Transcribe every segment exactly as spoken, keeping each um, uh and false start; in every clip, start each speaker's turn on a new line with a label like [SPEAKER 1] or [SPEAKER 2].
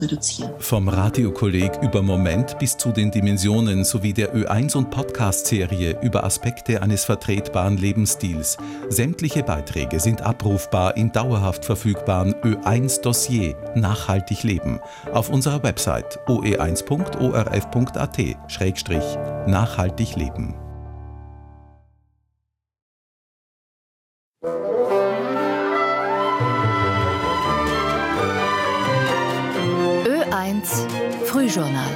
[SPEAKER 1] reduzieren.
[SPEAKER 2] Vom Radiokolleg über Moment bis zu den Dimensionen sowie der Ö eins und Podcast-Serie über Aspekte eines vertretbaren Lebensstils. Sämtliche Beiträge sind abrufbar im dauerhaft verfügbaren Ö eins Dossier Nachhaltig leben auf unserer Website o e eins punkt o r f punkt a t Schrägstrich nachhaltig leben.
[SPEAKER 3] Ö eins Frühjournal.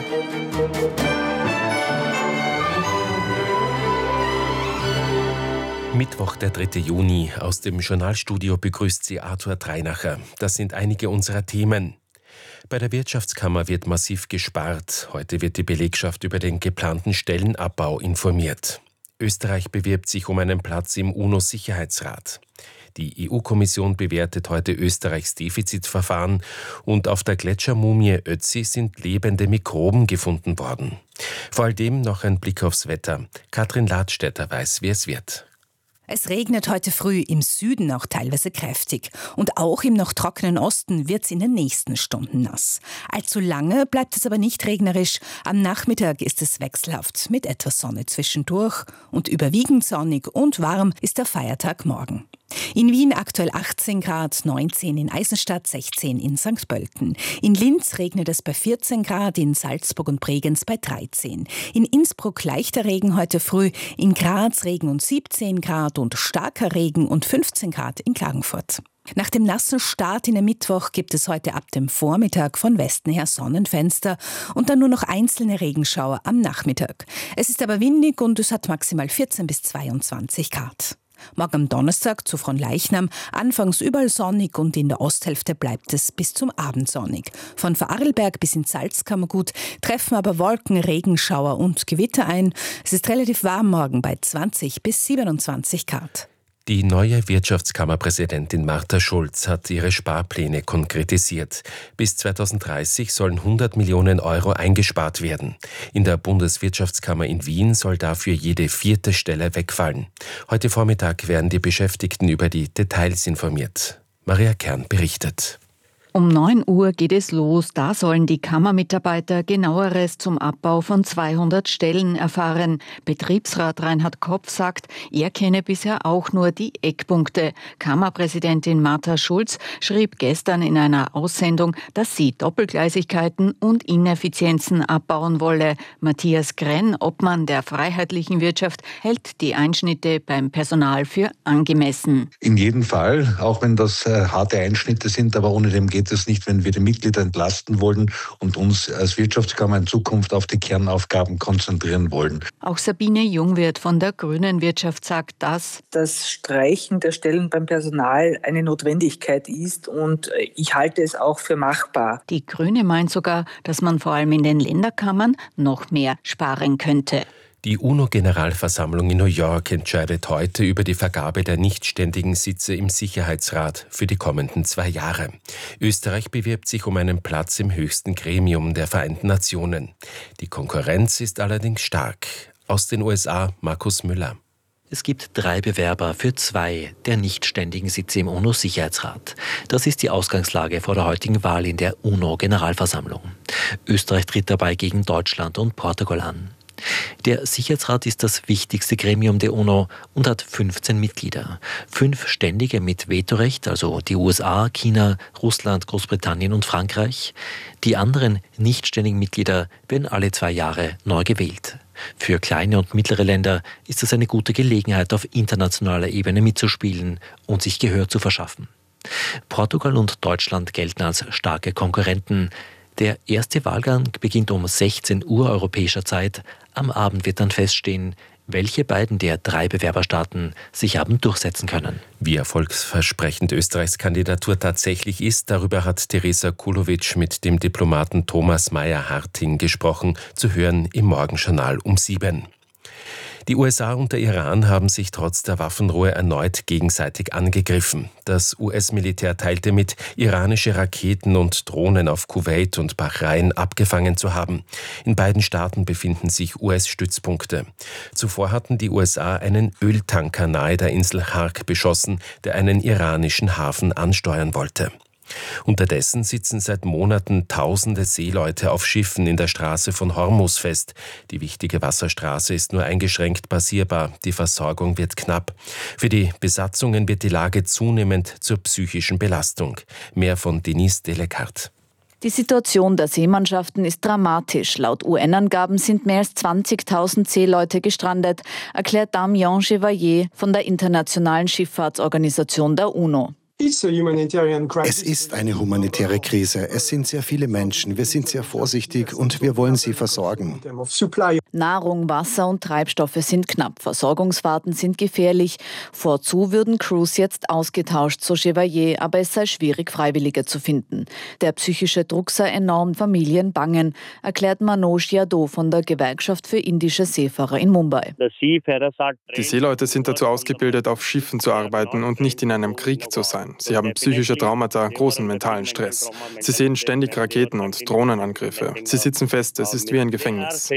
[SPEAKER 4] Mittwoch, der dritte Juni. Aus dem Journalstudio begrüßt Sie Arthur Dreinacher. Das sind einige unserer Themen. Bei der Wirtschaftskammer wird massiv gespart. Heute wird die Belegschaft über den geplanten Stellenabbau informiert. Österreich bewirbt sich um einen Platz im UNO-Sicherheitsrat. Die E U-Kommission bewertet heute Österreichs Defizitverfahren und auf der Gletschermumie Ötzi sind lebende Mikroben gefunden worden. Vor allem noch ein Blick aufs Wetter. Katrin Ladstätter weiß, wie es wird.
[SPEAKER 5] Es regnet heute früh, im Süden auch teilweise kräftig. Und auch im noch trockenen Osten wird es in den nächsten Stunden nass. Allzu lange bleibt es aber nicht regnerisch. Am Nachmittag ist es wechselhaft, mit etwas Sonne zwischendurch. Und überwiegend sonnig und warm ist der Feiertag morgen. In Wien aktuell achtzehn Grad, neunzehn in Eisenstadt, sechzehn in Sankt Pölten. In Linz regnet es bei vierzehn Grad, in Salzburg und Bregenz bei dreizehn. In Innsbruck leichter Regen heute früh, in Graz Regen und siebzehn Grad und starker Regen und fünfzehn Grad in Klagenfurt. Nach dem nassen Start in den Mittwoch gibt es heute ab dem Vormittag von Westen her Sonnenfenster und dann nur noch einzelne Regenschauer am Nachmittag. Es ist aber windig und es hat maximal vierzehn bis zweiundzwanzig Grad. Morgen am Donnerstag zu Fronleichnam, anfangs überall sonnig und in der Osthälfte bleibt es bis zum Abend sonnig. Von Vorarlberg bis ins Salzkammergut treffen aber Wolken, Regenschauer und Gewitter ein. Es ist relativ warm morgen bei zwanzig bis siebenundzwanzig Grad.
[SPEAKER 4] Die neue Wirtschaftskammerpräsidentin Martha Schulz hat ihre Sparpläne konkretisiert. Bis zweitausenddreißig sollen hundert Millionen Euro eingespart werden. In der Bundeswirtschaftskammer in Wien soll dafür jede vierte Stelle wegfallen. Heute Vormittag werden die Beschäftigten über die Details informiert. Maria Kern berichtet.
[SPEAKER 6] Um neun Uhr geht es los. Da sollen die Kammermitarbeiter Genaueres zum Abbau von zweihundert Stellen erfahren. Betriebsrat Reinhard Kopf sagt, er kenne bisher auch nur die Eckpunkte. Kammerpräsidentin Martha Schulz schrieb gestern in einer Aussendung, dass sie Doppelgleisigkeiten und Ineffizienzen abbauen wolle. Matthias Grenn, Obmann der Freiheitlichen Wirtschaft, hält die Einschnitte beim Personal für angemessen.
[SPEAKER 7] In jedem Fall, auch wenn das äh, harte Einschnitte sind, aber ohne dem geht es nicht, wenn wir die Mitglieder entlasten wollen und uns als Wirtschaftskammer in Zukunft auf die Kernaufgaben konzentrieren wollen.
[SPEAKER 6] Auch Sabine Jungwirth von der Grünen Wirtschaft sagt, dass
[SPEAKER 8] das Streichen der Stellen beim Personal eine Notwendigkeit ist und ich halte es auch für machbar.
[SPEAKER 6] Die Grüne meint sogar, dass man vor allem in den Länderkammern noch mehr sparen könnte.
[SPEAKER 4] Die UNO-Generalversammlung in New York entscheidet heute über die Vergabe der nichtständigen Sitze im Sicherheitsrat für die kommenden zwei Jahre. Österreich bewirbt sich um einen Platz im höchsten Gremium der Vereinten Nationen. Die Konkurrenz ist allerdings stark. Aus den U S A Markus Müller.
[SPEAKER 9] Es gibt drei Bewerber für zwei der nichtständigen Sitze im UNO-Sicherheitsrat. Das ist die Ausgangslage vor der heutigen Wahl in der UNO-Generalversammlung. Österreich tritt dabei gegen Deutschland und Portugal an. Der Sicherheitsrat ist das wichtigste Gremium der UNO und hat fünfzehn Mitglieder. Fünf Ständige mit Vetorecht, also die U S A, China, Russland, Großbritannien und Frankreich. Die anderen nichtständigen Mitglieder werden alle zwei Jahre neu gewählt. Für kleine und mittlere Länder ist es eine gute Gelegenheit, auf internationaler Ebene mitzuspielen und sich Gehör zu verschaffen. Portugal und Deutschland gelten als starke Konkurrenten. Der erste Wahlgang beginnt um sechzehn Uhr europäischer Zeit. Am Abend wird dann feststehen, welche beiden der drei Bewerberstaaten sich haben durchsetzen können.
[SPEAKER 4] Wie erfolgsversprechend Österreichs Kandidatur tatsächlich ist, darüber hat Teresa Kulowitsch mit dem Diplomaten Thomas Meyer-Harting gesprochen, zu hören im Morgenjournal um sieben. Die U S A und der Iran haben sich trotz der Waffenruhe erneut gegenseitig angegriffen. Das U S-Militär teilte mit, iranische Raketen und Drohnen auf Kuwait und Bahrain abgefangen zu haben. In beiden Staaten befinden sich U S-Stützpunkte. Zuvor hatten die U S A einen Öltanker nahe der Insel Hark beschossen, der einen iranischen Hafen ansteuern wollte. Unterdessen sitzen seit Monaten tausende Seeleute auf Schiffen in der Straße von Hormuz fest. Die wichtige Wasserstraße ist nur eingeschränkt passierbar. Die Versorgung wird knapp. Für die Besatzungen wird die Lage zunehmend zur psychischen Belastung. Mehr von Denise Delecart.
[SPEAKER 1] Die Situation der Seemannschaften ist dramatisch. Laut U N-Angaben sind mehr als zwanzigtausend Seeleute gestrandet, erklärt Damien Chevalier von der Internationalen Schifffahrtsorganisation der UNO.
[SPEAKER 10] Es ist eine humanitäre Krise. Es sind sehr viele Menschen. Wir sind sehr vorsichtig und wir wollen sie versorgen.
[SPEAKER 1] Nahrung, Wasser und Treibstoffe sind knapp. Versorgungsfahrten sind gefährlich. Vorzu würden Crews jetzt ausgetauscht, so Chevalier, aber es sei schwierig, Freiwillige zu finden. Der psychische Druck sei enorm, Familien bangen, erklärt Manoj Yadav von der Gewerkschaft für indische Seefahrer in Mumbai.
[SPEAKER 11] Die Seeleute sind dazu ausgebildet, auf Schiffen zu arbeiten und nicht in einem Krieg zu sein. Sie haben psychische Traumata, großen mentalen Stress. Sie sehen ständig Raketen- und Drohnenangriffe. Sie sitzen fest, es ist wie ein Gefängnis.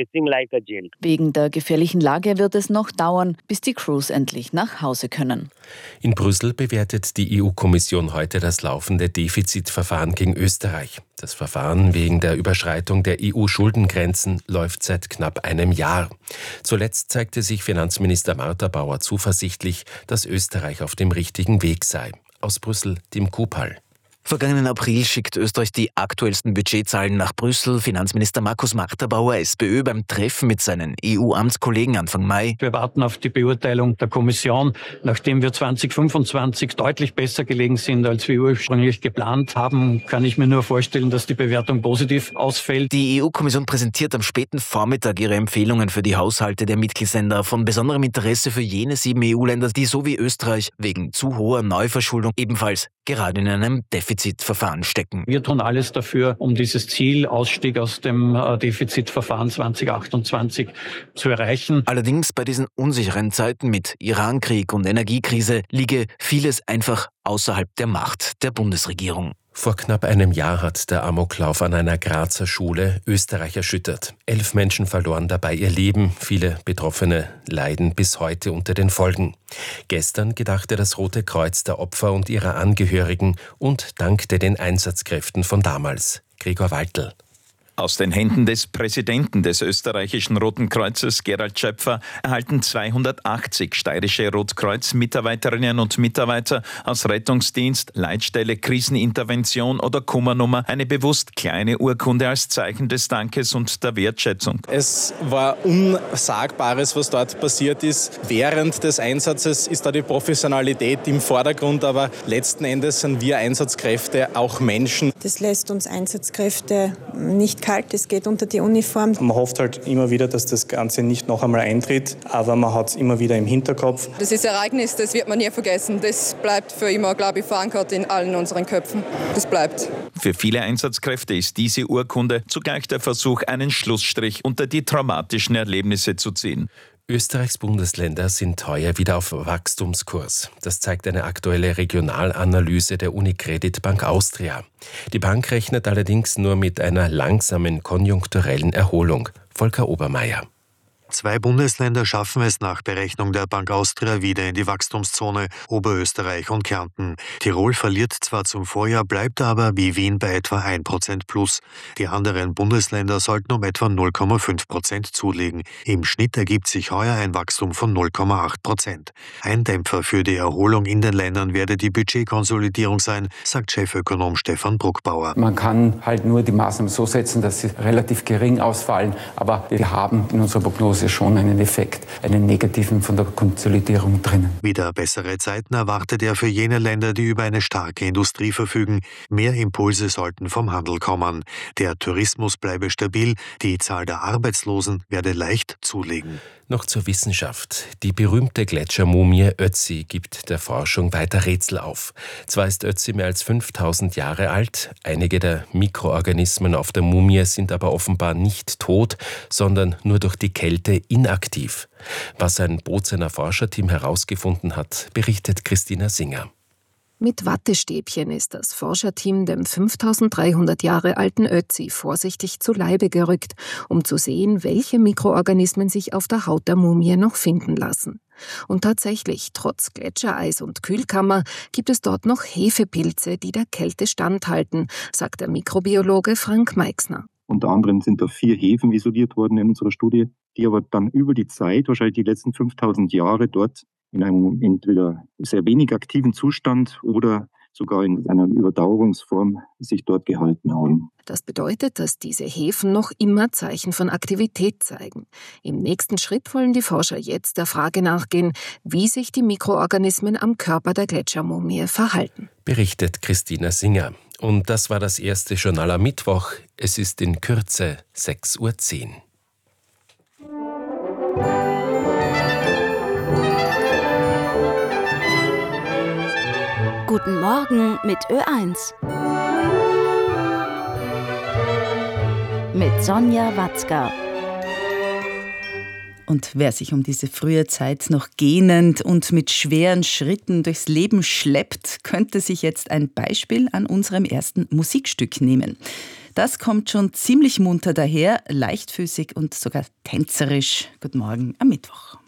[SPEAKER 1] Wegen der gefährlichen Lage wird es noch dauern, bis die Crews endlich nach Hause können.
[SPEAKER 4] In Brüssel bewertet die E U-Kommission heute das laufende Defizitverfahren gegen Österreich. Das Verfahren wegen der Überschreitung der E U-Schuldengrenzen läuft seit knapp einem Jahr. Zuletzt zeigte sich Finanzminister Martha Bauer zuversichtlich, dass Österreich auf dem richtigen Weg sei. Aus Brüssel, Tim Kupal.
[SPEAKER 12] Vergangenen April schickt Österreich die aktuellsten Budgetzahlen nach Brüssel. Finanzminister Markus Martha-Bauer, SPÖ, beim Treffen mit seinen E U-Amtskollegen Anfang Mai.
[SPEAKER 13] Wir warten auf die Beurteilung der Kommission, nachdem wir zwanzig fünfundzwanzig deutlich besser gelegen sind, als wir ursprünglich geplant haben. Kann ich mir nur vorstellen, dass die Bewertung positiv ausfällt.
[SPEAKER 12] Die E U-Kommission präsentiert am späten Vormittag ihre Empfehlungen für die Haushalte der Mitgliedsländer. Von besonderem Interesse für jene sieben E U-Länder, die so wie Österreich wegen zu hoher Neuverschuldung ebenfalls gerade in einem Defizitverfahren stecken.
[SPEAKER 13] Wir tun alles dafür, um dieses Ziel, Ausstieg aus dem Defizitverfahren zwanzig achtundzwanzig zu erreichen.
[SPEAKER 12] Allerdings bei diesen unsicheren Zeiten mit Irankrieg und Energiekrise liege vieles einfach außerhalb der Macht der Bundesregierung.
[SPEAKER 4] Vor knapp einem Jahr hat der Amoklauf an einer Grazer Schule Österreich erschüttert. Elf Menschen verloren dabei ihr Leben. Viele Betroffene leiden bis heute unter den Folgen. Gestern gedachte das Rote Kreuz der Opfer und ihrer Angehörigen und dankte den Einsatzkräften von damals. Gregor Waltl.
[SPEAKER 14] Aus den Händen des Präsidenten des österreichischen Roten Kreuzes, Gerald Schöpfer, erhalten zweihundertachtzig steirische Rotkreuz-Mitarbeiterinnen und Mitarbeiter aus Rettungsdienst, Leitstelle, Krisenintervention oder Kummernummer eine bewusst kleine Urkunde als Zeichen des Dankes und der Wertschätzung.
[SPEAKER 15] Es war Unsagbares, was dort passiert ist. Während des Einsatzes ist da die Professionalität im Vordergrund, aber letzten Endes sind wir Einsatzkräfte auch Menschen.
[SPEAKER 16] Das lässt uns Einsatzkräfte nicht kalt, es geht unter die Uniform.
[SPEAKER 17] Man hofft halt immer wieder, dass das Ganze nicht noch einmal eintritt, aber man hat es immer wieder im Hinterkopf.
[SPEAKER 18] Das ist ein Ereignis, das wird man nie vergessen. Das bleibt für immer, glaube ich, verankert in allen unseren Köpfen. Das bleibt.
[SPEAKER 14] Für viele Einsatzkräfte ist diese Urkunde zugleich der Versuch, einen Schlussstrich unter die traumatischen Erlebnisse zu ziehen.
[SPEAKER 4] Österreichs Bundesländer sind heuer wieder auf Wachstumskurs. Das zeigt eine aktuelle Regionalanalyse der Unicredit Bank Austria. Die Bank rechnet allerdings nur mit einer langsamen konjunkturellen Erholung. Volker Obermeier.
[SPEAKER 19] Zwei Bundesländer schaffen es nach Berechnung der Bank Austria wieder in die Wachstumszone, Oberösterreich und Kärnten. Tirol verliert zwar zum Vorjahr, bleibt aber wie Wien bei etwa ein Prozent plus. Die anderen Bundesländer sollten um etwa null Komma fünf Prozent zulegen. Im Schnitt ergibt sich heuer ein Wachstum von null Komma acht Prozent. Ein Dämpfer für die Erholung in den Ländern werde die Budgetkonsolidierung sein, sagt Chefökonom Stefan Bruckbauer.
[SPEAKER 20] Man kann halt nur die Maßnahmen so setzen, dass sie relativ gering ausfallen, aber wir haben in unserer Prognose schon einen Effekt, einen negativen von der Konsolidierung drinnen.
[SPEAKER 19] Wieder bessere Zeiten erwartet er für jene Länder, die über eine starke Industrie verfügen. Mehr Impulse sollten vom Handel kommen. Der Tourismus bleibe stabil, die Zahl der Arbeitslosen werde leicht zulegen.
[SPEAKER 4] Noch zur Wissenschaft. Die berühmte Gletschermumie Ötzi gibt der Forschung weiter Rätsel auf. Zwar ist Ötzi mehr als fünftausend Jahre alt, einige der Mikroorganismen auf der Mumie sind aber offenbar nicht tot, sondern nur durch die Kälte inaktiv. Was ein Bozener Forscherteam herausgefunden hat, berichtet Christina Singer.
[SPEAKER 21] Mit Wattestäbchen ist das Forscherteam dem fünftausenddreihundert Jahre alten Ötzi vorsichtig zu Leibe gerückt, um zu sehen, welche Mikroorganismen sich auf der Haut der Mumie noch finden lassen. Und tatsächlich, trotz Gletschereis und Kühlkammer, gibt es dort noch Hefepilze, die der Kälte standhalten, sagt der Mikrobiologe Frank Meixner.
[SPEAKER 22] Unter anderem sind da vier Hefen isoliert worden in unserer Studie, die aber dann über die Zeit, wahrscheinlich die letzten fünftausend Jahre, dort in einem entweder sehr wenig aktiven Zustand oder sogar in einer Überdauerungsform sich dort gehalten haben.
[SPEAKER 21] Das bedeutet, dass diese Hefen noch immer Zeichen von Aktivität zeigen. Im nächsten Schritt wollen die Forscher jetzt der Frage nachgehen, wie sich die Mikroorganismen am Körper der Gletschermumie verhalten.
[SPEAKER 4] Berichtet Christina Singer. Und das war das erste Journal am Mittwoch. Es ist in Kürze sechs Uhr zehn.
[SPEAKER 3] Guten Morgen mit Ö eins. Mit Sonja Watzka.
[SPEAKER 23] Und wer sich um diese frühe Zeit noch gähnend und mit schweren Schritten durchs Leben schleppt, könnte sich jetzt ein Beispiel an unserem ersten Musikstück nehmen. Das kommt schon ziemlich munter daher, leichtfüßig und sogar tänzerisch. Guten Morgen am Mittwoch.